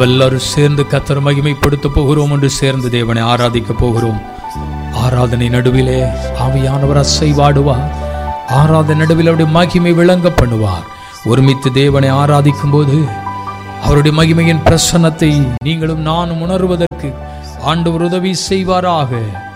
எல்லாரும் சேர்ந்து கர்த்தர் மகிமைப்படுத்த போகிறோம் என்று சேர்ந்து தேவனை ஆராதிக்க போகிறோம். ஆராதனை நடுவிலே ஆவியானவர் அசைவாடுவார். ஆராதனை நடுவில் அவருடைய மகிமை விளங்க பண்ணுவார். ஒருமித்து தேவனை ஆராதிக்கும் போது அவருடைய மகிமையின் பிரசன்னத்தை நீங்களும் நானும் உணர்வதற்கு ஆண்டவர் உதவி செய்வாராக.